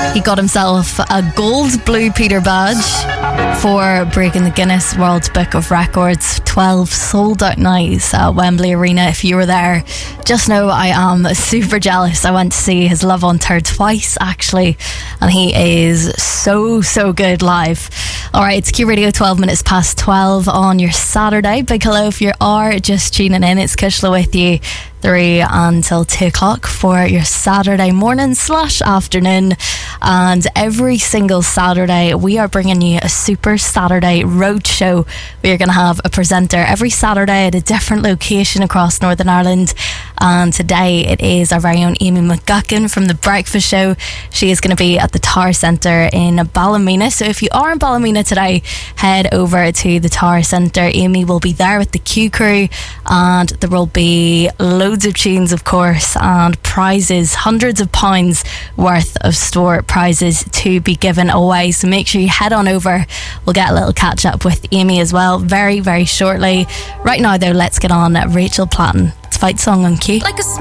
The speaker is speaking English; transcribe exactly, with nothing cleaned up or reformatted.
He got himself a gold Blue Peter badge for breaking the Guinness World Book of Records. twelve sold out nights at Wembley Arena. If you were there, just know I am super jealous. I went to see his Love on Tour twice actually, and he is so so good live. Alright, it's Q Radio, twelve minutes past twelve on your Saturday. Big hello if you are just tuning in. It's Kushla with you three until two o'clock for your Saturday morning slash afternoon. And every single Saturday we are bringing you a Super Saturday Roadshow. We are going to have a presenter every Saturday at a different location across Northern Ireland, and today it is our very own Amy McGuckin from The Breakfast Show. She is going to be at the Tower Centre in Ballymena, so if you are in Ballymena today, head over to the Tower Centre. Amy will be there with the Q Crew, and there will be loads of tunes, of course, and prizes, hundreds of pounds worth of store prizes to be given away, so make sure you head on over. We'll get a little catch up with Amy as well very very shortly. Right now though, let's get on Rachel Platten. It's Fight Song on Q. Like a